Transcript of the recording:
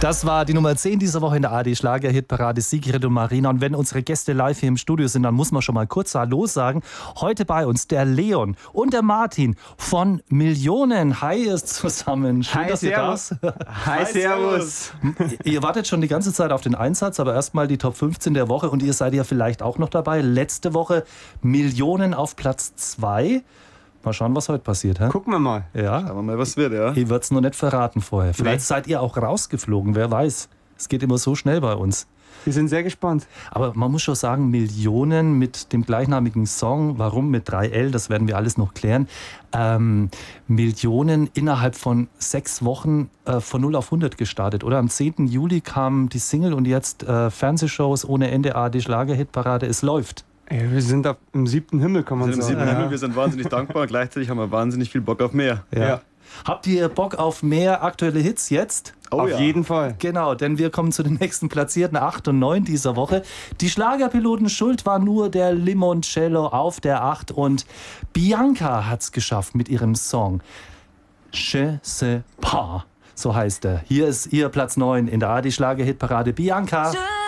Das war die Nummer 10 dieser Woche in der ARD-Schlager-Hitparade, Sigrid und Marina. Und wenn unsere Gäste live hier im Studio sind, dann muss man schon mal kurz Hallo sagen. Heute bei uns der Leon und der Martin von Millionen. Hi, ihr zusammen. Schön, Hi, dass ihr da seid. Hi, servus. Ihr wartet schon die ganze Zeit auf den Einsatz, aber erstmal die Top 15 der Woche. Und ihr seid ja vielleicht auch noch dabei. Letzte Woche Millionen auf Platz 2. Mal schauen, was heute passiert. Hä? Gucken wir mal. Ja. Schauen wir mal, was wird, ja. Ihr wird es noch nicht verraten vorher. Vielleicht seid ihr auch rausgeflogen, wer weiß. Es geht immer so schnell bei uns. Wir sind sehr gespannt. Aber man muss schon sagen, Millionen mit dem gleichnamigen Song. Warum mit 3L? Das werden wir alles noch klären. Millionen innerhalb von 6 Wochen von 0 auf 100 gestartet. Oder am 10. Juli kam die Single und jetzt Fernsehshows ohne Ende, ARD-Schlager-Hitparade. Es läuft. Ey, wir sind im 7. Himmel, kann man Wir sind im sagen. 7. Himmel, wir sind wahnsinnig dankbar. Gleichzeitig haben wir wahnsinnig viel Bock auf mehr. Ja. Habt ihr Bock auf mehr aktuelle Hits jetzt? Auf jeden Fall. Genau, denn wir kommen zu den nächsten Platzierten, 8 und 9 dieser Woche. Die Schlagerpiloten schuld war nur der Limoncello auf der 8 und Bianca hat's geschafft mit ihrem Song Je sais pas, so heißt er. Hier ist ihr Platz 9 in der ARD Schlager-Hitparade, Bianca.